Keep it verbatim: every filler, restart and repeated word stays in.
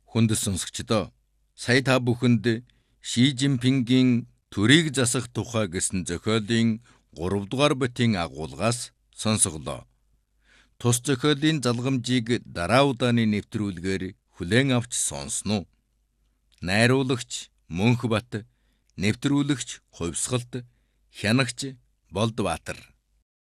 Хүнд сонсогчдоо, сая та бүхэнд Ши Жинпингийн төрийг засах тухай гэсэн зохиолын гурав дугаар бүтийн агуулгаас сонсголоо. Тус зохиолын залгамжийг дараа удааны нэвтрүүлгээр хүлээн авч сонсно. Найруулагч Мөнхбат, нэвтрүүлэгч Хувьсгалт, хянагч Болдбаатар.